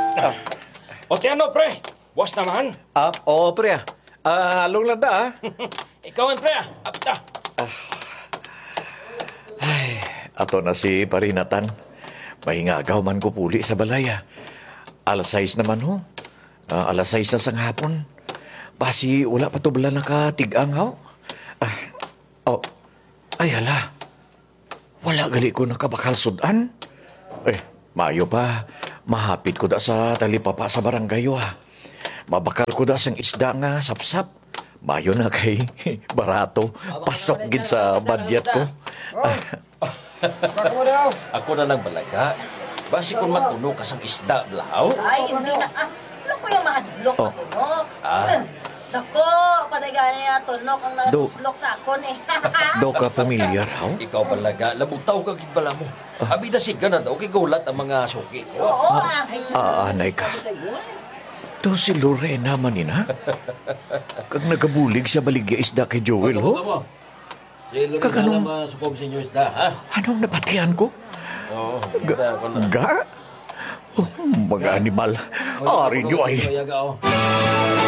O ano, pre? Was naman. Oo, pre. Along lang da, Ikaw ang pre, apta. Ay, ato na si Parinatan. Mahingagaw man ko puli sa balaya. Alas 6 naman ho. Alas 6 na sang hapon. Basi wala pa to bala nakatigang ho. Ay hala. Wala gali ko nakabakal sudan. Mayo pa. Mahapit ko da sa talipapa sa barangay ha. Mabakal ko da sang isda nga sapsap. Mayo na kay barato. Pasok gid sa budget ko. Ako na lang balaga. Basi kung matunog ka sang isda, blahaw. Ay, hindi na. Ano ko yung mahadlok na tunok? Nako, padagana niya tunok ang nakatunok sa akon eh. Do ka familiar ho? Ikaw balaga, labutaw ka gid bala mo. Abi na siga na daw, kay gulat ang mga suki. Oo, Anay ka. To si Lorena manina. Kag nagabulig sa baligya isda kay Joel ho. Silo Kag rin anong- na masukob sa inyo isda, ha? Anong napatian ko? Oo. Ga? Mga animal. Ari nyo ay. Ayaga, oh.